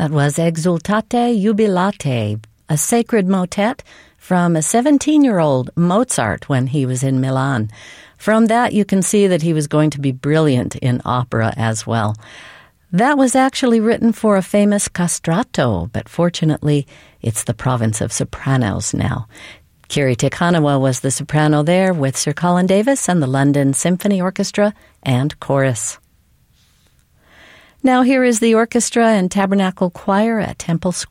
That was Exultate Jubilate, a sacred motet from a 17-year-old Mozart when he was in Milan. From that, you can see that he was going to be brilliant in opera as well. That was actually written for a famous castrato, but fortunately, it's the province of sopranos now. Kiri Te Kanawa was the soprano there with Sir Colin Davis and the London Symphony Orchestra and Chorus. Now here is the orchestra and tabernacle choir at Temple Square.